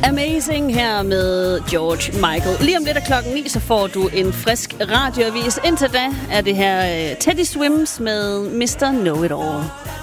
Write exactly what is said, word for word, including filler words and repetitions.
Amazing her med George Michael. Lige om lidt af klokken ni, så får du en frisk radioavis. Indtil da er det her Teddy Swims med mister Know It All.